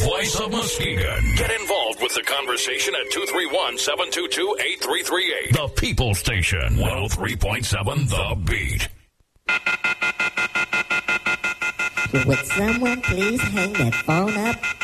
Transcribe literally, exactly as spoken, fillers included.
voice of Muskegon. Get involved with the conversation at two three one, seven two two, eight three three eight. The People Station, one oh three point seven The Beat. Would someone please hang that phone up?